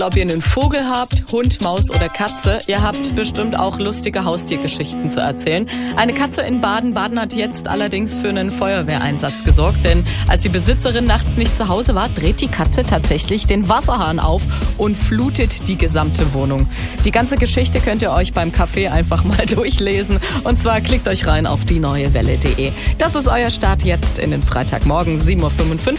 Ob ihr einen Vogel habt, Hund, Maus oder Katze, ihr habt bestimmt auch lustige Haustiergeschichten zu erzählen. Eine Katze in Baden-Baden hat jetzt allerdings für einen Feuerwehreinsatz gesorgt, denn als die Besitzerin nachts nicht zu Hause war, dreht die Katze tatsächlich den Wasserhahn auf und flutet die gesamte Wohnung. Die ganze Geschichte könnt ihr euch beim Kaffee einfach mal durchlesen, und zwar klickt euch rein auf dieneuewelle.de. Das ist euer Start jetzt in den Freitagmorgen, 7:55 Uhr.